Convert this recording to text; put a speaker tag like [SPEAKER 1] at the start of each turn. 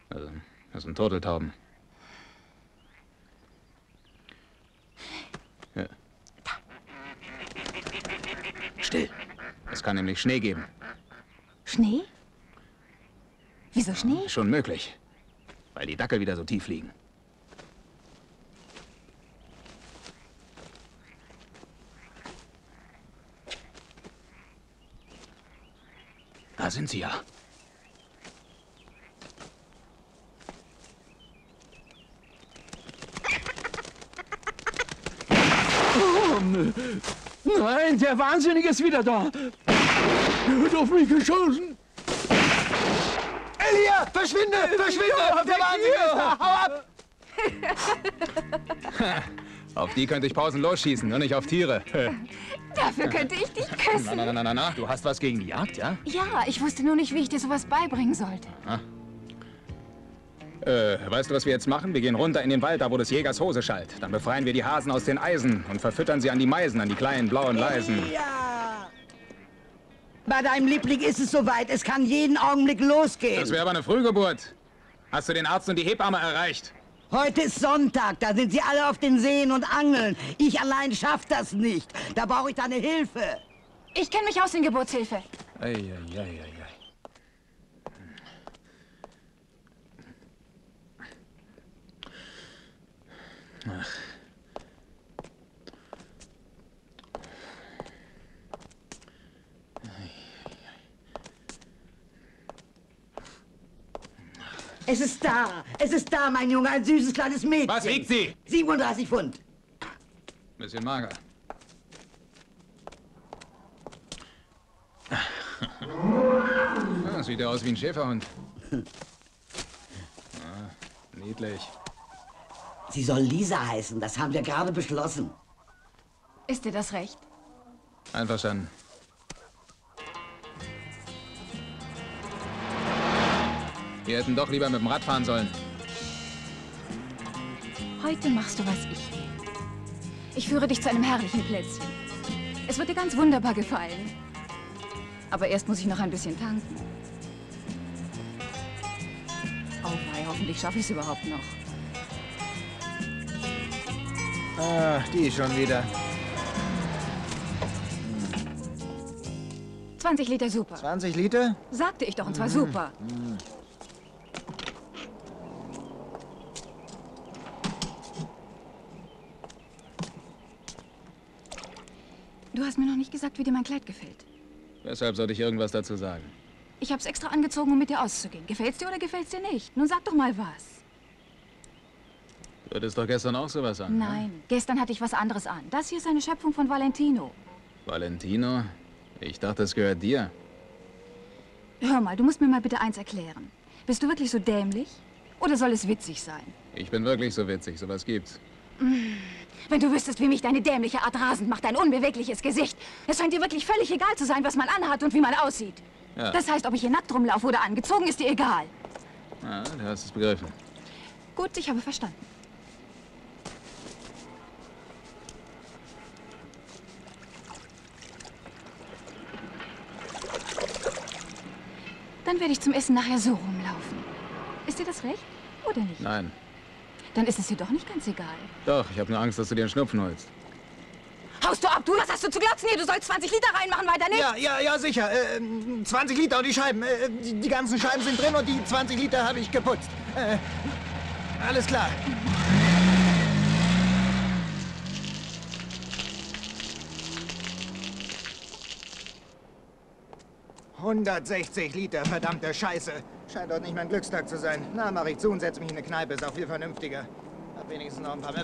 [SPEAKER 1] Also, das sind Turteltauben. Ja. Still. Es kann nämlich Schnee geben.
[SPEAKER 2] Schnee? Wieso Schnee?
[SPEAKER 1] Schon möglich. Weil die Dackel wieder so tief liegen. Da sind sie ja.
[SPEAKER 3] Oh, nein, der Wahnsinnige ist wieder da. Er hat auf mich geschossen.
[SPEAKER 4] Elia, verschwinde! Verschwinde! Der Wahnsinnige ist da! Hau ab!
[SPEAKER 1] Auf die könnte ich pausenlos schießen, nur nicht auf Tiere.
[SPEAKER 2] Dafür könnte ich dich küssen.
[SPEAKER 1] Na. Du hast was gegen die Jagd, ja?
[SPEAKER 2] Ja, ich wusste nur nicht, wie ich dir sowas beibringen sollte.
[SPEAKER 1] Weißt du, was wir jetzt machen? Wir gehen runter in den Wald, da wo des Jägers Hose schallt. Dann befreien wir die Hasen aus den Eisen und verfüttern sie an die Meisen, an die kleinen blauen Leisen.
[SPEAKER 4] Ja! Bei deinem Liebling ist es soweit. Es kann jeden Augenblick losgehen.
[SPEAKER 1] Das wäre aber eine Frühgeburt. Hast du den Arzt und die Hebamme erreicht?
[SPEAKER 4] Heute ist Sonntag. Da sind sie alle auf den Seen und angeln. Ich allein schaff das nicht. Da brauche ich deine Hilfe.
[SPEAKER 2] Ich kenne mich aus in Geburtshilfe.
[SPEAKER 1] Ei. Ach.
[SPEAKER 4] Es ist da. Es ist da, mein Junge. Ein süßes kleines Mädchen.
[SPEAKER 1] Was wiegt sie?
[SPEAKER 4] 37 Pfund.
[SPEAKER 1] Bisschen mager. Ja, sieht ja aus wie ein Schäferhund. Niedlich.
[SPEAKER 4] Sie soll Lisa heißen. Das haben wir gerade beschlossen.
[SPEAKER 2] Ist dir das recht?
[SPEAKER 1] Einverstanden. Wir hätten doch lieber mit dem Rad fahren sollen.
[SPEAKER 2] Heute machst du, was ich will. Ich führe dich zu einem herrlichen Plätzchen. Es wird dir ganz wunderbar gefallen. Aber erst muss ich noch ein bisschen tanken. Oh wei, hoffentlich schaffe ich es überhaupt noch.
[SPEAKER 5] Ah, die schon wieder.
[SPEAKER 2] 20 Liter super.
[SPEAKER 5] 20 Liter?
[SPEAKER 2] Sagte ich doch, und zwar super. Du hast mir noch nicht gesagt, wie dir mein Kleid gefällt.
[SPEAKER 1] Weshalb sollte ich irgendwas dazu sagen?
[SPEAKER 2] Ich hab's extra angezogen, um mit dir auszugehen. Gefällt's dir oder gefällt's dir nicht? Nun sag doch mal was.
[SPEAKER 1] Du hattest doch gestern auch sowas an.
[SPEAKER 2] Nein, gestern hatte ich was anderes an. Das hier ist eine Schöpfung von Valentino.
[SPEAKER 1] Valentino? Ich dachte, es gehört dir.
[SPEAKER 2] Hör mal, du musst mir mal bitte eins erklären. Bist du wirklich so dämlich? Oder soll es witzig sein?
[SPEAKER 1] Ich bin wirklich so witzig, sowas gibt's.
[SPEAKER 2] Wenn du wüsstest, wie mich deine dämliche Art rasend macht, dein unbewegliches Gesicht. Es scheint dir wirklich völlig egal zu sein, was man anhat und wie man aussieht.
[SPEAKER 1] Ja.
[SPEAKER 2] Das heißt, ob ich hier nackt rumlaufe oder angezogen, ist dir egal.
[SPEAKER 1] Ah, du hast es begriffen.
[SPEAKER 2] Gut, ich habe verstanden. Dann werde ich zum Essen nachher so rumlaufen. Ist dir das recht? Oder nicht?
[SPEAKER 1] Nein.
[SPEAKER 2] Dann ist es dir doch nicht ganz egal.
[SPEAKER 1] Doch, ich habe nur Angst, dass du dir einen Schnupfen holst.
[SPEAKER 2] Haust du ab, du? Was hast du zu glotzen hier? Du sollst 20 Liter reinmachen, weiter nicht?
[SPEAKER 5] Ja, sicher. 20 Liter und die Scheiben. Die ganzen Scheiben sind drin und die 20 Liter habe ich geputzt. Alles klar. ...160 Liter, verdammte Scheiße. Scheint doch nicht mein Glückstag zu sein. Na, mach ich zu und setze mich in eine Kneipe. Ist auch viel vernünftiger. Hab wenigstens noch ein paar